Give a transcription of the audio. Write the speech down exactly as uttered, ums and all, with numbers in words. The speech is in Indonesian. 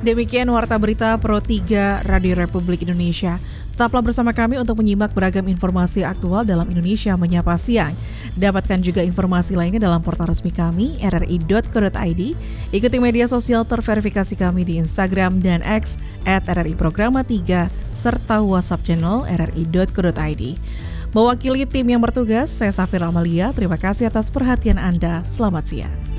Demikian Warta Berita Pro tiga Radio Republik Indonesia. Tetaplah bersama kami untuk menyimak beragam informasi aktual dalam Indonesia Menyapa Siang. Dapatkan juga informasi lainnya dalam portal resmi kami, r r i dot co dot i d. Ikuti media sosial terverifikasi kami di Instagram dan X at r r i programa tiga, serta WhatsApp channel r r i dot co dot i d. Mewakili tim yang bertugas, saya Safira Amalia. Terima kasih atas perhatian Anda. Selamat siang.